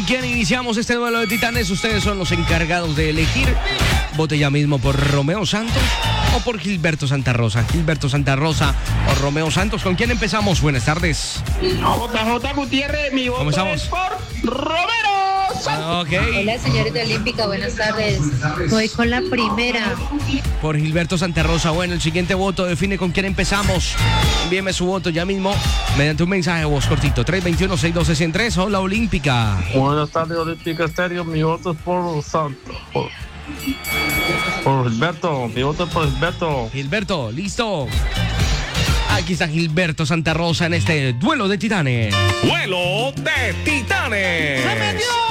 quién iniciamos este duelo de titanes? Ustedes son los encargados de elegir. Vote ya mismo por Romeo Santos o por Gilberto Santa Rosa. Gilberto Santa Rosa o Romeo Santos. ¿Con quién empezamos? Buenas tardes. JJ Gutiérrez, mi voto ¿Comenzamos? es por Romero Santos. Ok. Hola, señorita Olímpica, buenas tardes. Voy con la primera. Por Gilberto Santa Rosa. Bueno, el siguiente voto define con quién empezamos. Envíeme su voto ya mismo mediante un mensaje de voz cortito. 321-612-103. Hola, Olímpica. Buenas tardes, Olímpica Estéreo. Mi voto es por Santos. Por Gilberto. Mi voto es por Gilberto. Gilberto, listo. Aquí está Gilberto Santa Rosa en este duelo de titanes. Duelo de titanes. ¡Se metió!